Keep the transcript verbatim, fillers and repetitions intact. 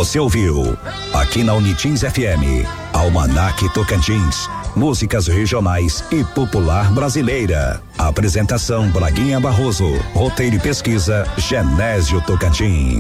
Você ouviu aqui na Unitins F M, Almanac Tocantins, músicas regionais e popular brasileira. Apresentação Braguinha Barroso, roteiro e pesquisa Genésio Tocantins.